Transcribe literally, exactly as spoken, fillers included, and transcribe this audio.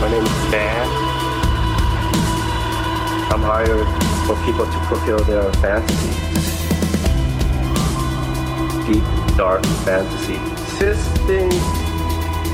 My name is Van. I'm hired for people to fulfill their fantasies. Deep, dark fantasy. Sisting